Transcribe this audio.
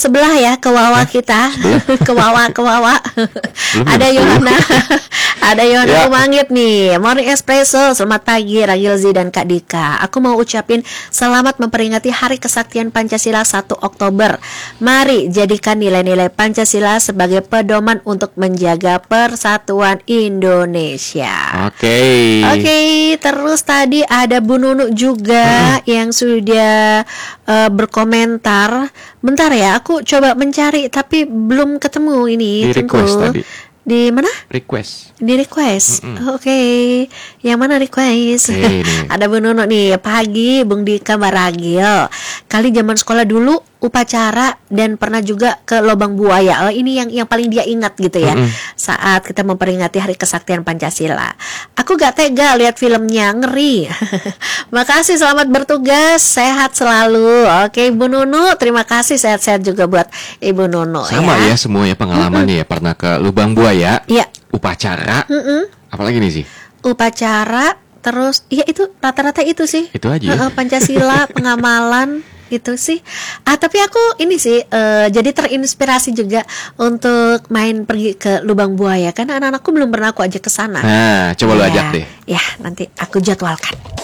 sebelah ya ke Wawa kita. ke Wawa. Ada Yohana. Ada Yohana Umangit nih. Morning Espresso. Selamat pagi Ragilzi dan Kak Dika. Aku mau ucapin selamat memperingati Hari Kesaktian Pancasila 1 Oktober. Mari jadikan nilai-nilai Pancasila sebagai pedoman untuk menjaga persatuan Indonesia. Oke, terus tadi ada Bu Nunu juga yang sudah berkomentar. Bentar ya, aku coba mencari tapi belum ketemu ini. Di request tadi. Di mana? Request. Di request. Oke. Yang mana request? Ada Bu Nunu nih. Pagi Bung Dika Baragil. Kali zaman sekolah dulu upacara dan pernah juga ke Lobang Buaya. Ini yang paling dia ingat gitu ya. Saat kita memperingati Hari Kesaktian Pancasila. Aku gak tega lihat filmnya, ngeri. Makasih, selamat bertugas, sehat selalu. Oke Bu Nunu, terima kasih, sehat-sehat juga buat Ibu Nunu. Sama ya semuanya pengalamannya ya. Pernah ke Lubang Buaya, upacara, apalagi nih sih? Upacara, terus ya itu rata-rata itu sih. Itu aja. Pancasila, pengamalan gitu sih. Tapi aku ini sih jadi terinspirasi juga untuk main pergi ke Lubang Buaya. Kan anak-anakku belum pernah aku ajak ke sana. Nah, coba lu ajak deh. Ya, nanti aku jadwalkan.